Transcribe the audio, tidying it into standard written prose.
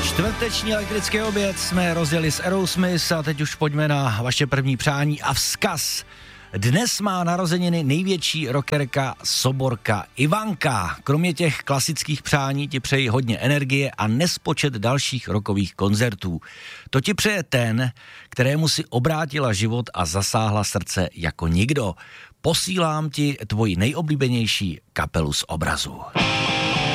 Čtvrteční elektrický oběd jsme rozjeli s Aerosmith a teď už pojďme na vaše první přání a vzkaz. Dnes má narozeniny největší rockerka Soborka Ivanka. Kromě těch klasických přání ti přeji hodně energie a nespočet dalších rockových koncertů. To ti přeje ten, kterému si obrátila život a zasáhla srdce jako nikdo. Posílám ti tvoji nejoblíbenější kapelu z obrazu.